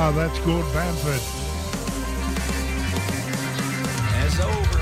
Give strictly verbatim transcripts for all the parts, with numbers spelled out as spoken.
Ah, that's Gord Bamford. As over,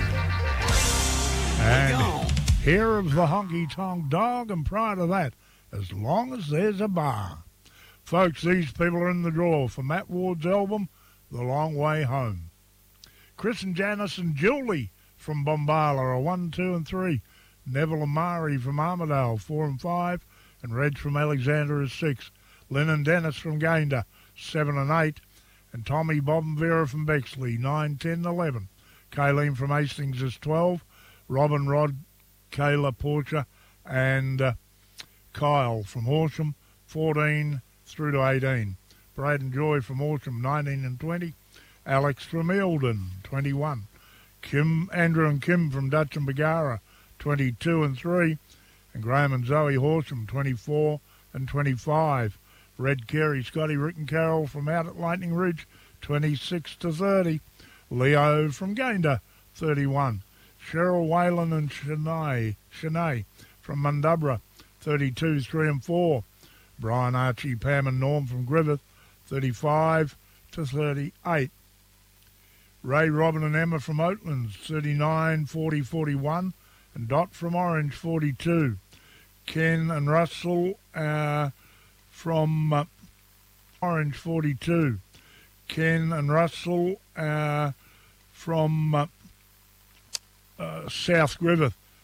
son. And here of the Honky Tonk Dog, and prior to that, As Long as There's a Bar. Folks, these people are in the draw for Matt Ward's album, The Long Way Home. Chris and Janice and Julie from Bombala are one, two, and three. Neville and Mari from Armidale, four and five. And Reg from Alexander is six. Lynn and Dennis from Gayndah, seven and eight. And Tommy, Bob and Vera from Bexley, nine, ten, eleven. Kayleen from Hastings is twelve. Robin, Rod, Kayla, Porcher, and uh, Kyle from Horsham, fourteen through to eighteen. Brad and Joy from Horsham, nineteen and twenty. Alex from Eildon, twenty-one. Kim, Andrew and Kim from Dutch and Bagara, twenty-two and three. And Graham and Zoe Horsham, twenty-four and twenty-five. Red Carey, Scotty, Rick and Carol from out at Lightning Ridge, twenty-six to thirty. Leo from Gayndah, thirty-one. Cheryl Whalen and Shanae, Shanae from Mundubra, thirty-two, three and four. Brian, Archie, Pam and Norm from Griffith, thirty-five to thirty-eight. Ray, Robin and Emma from Oatlands, thirty-nine, forty, forty-one. And Dot from Orange, forty-two. Ken and Russell uh, from uh, Orange, forty-two. Ken and Russell uh, from uh, uh, South Griffith,